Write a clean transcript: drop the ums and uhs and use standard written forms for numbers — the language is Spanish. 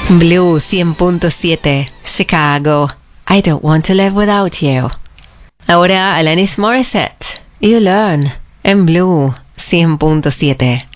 Blue 100.7, Chicago. I don't want to live without you. Ahora Alanis Morissette, You Learn, en Blue 100.7.